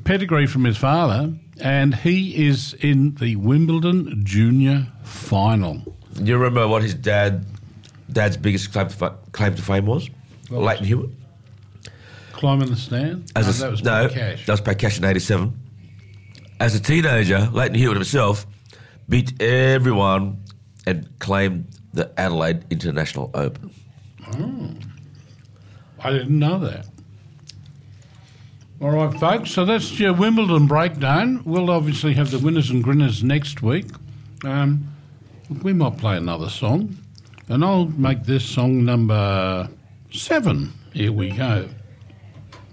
pedigree from his father, and he is in the Wimbledon Junior Final. You remember what his dad's biggest claim to fame was? Well, Leighton Hewitt. Climbing the stand? That was Pat Cash. That was Pat Cash in 87. As a teenager, Leighton Hewitt himself beat everyone and claimed the Adelaide International Open. Oh, I didn't know that. All right, folks, so that's your Wimbledon breakdown. We'll obviously have the winners and grinners next week. We might play another song, and I'll make this song number 7. Here we go.